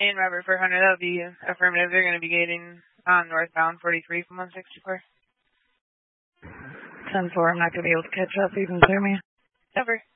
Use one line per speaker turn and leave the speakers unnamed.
And Robert 400, that'll be affirmative. They're going to be gating on northbound 43 from 164.
10-4, I'm not going to be able to catch up even through me.
Over.